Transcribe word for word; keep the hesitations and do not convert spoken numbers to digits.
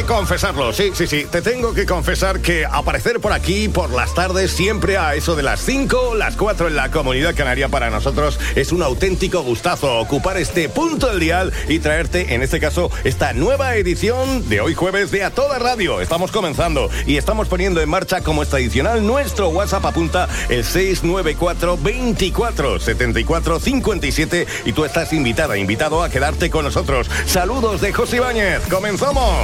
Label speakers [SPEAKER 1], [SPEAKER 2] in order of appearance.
[SPEAKER 1] confesarlo, sí, sí, sí. Te tengo que confesar que aparecer por aquí por las tardes, siempre a eso de las cinco, las cuatro en la Comunidad Canaria, para nosotros es un auténtico gustazo ocupar este punto del dial y traerte, en este caso, esta nueva edición de hoy jueves de A Toda Radio. Estamos comenzando y estamos poniendo en marcha, como es tradicional, nuestro WhatsApp. Apunta el seis nueve cuatro, veinticuatro, setenta y cuatro, cincuenta y siete y tú estás invitada, invitado a quedarte con nosotros. Saludos de José Ibáñez. ¡Comenzamos!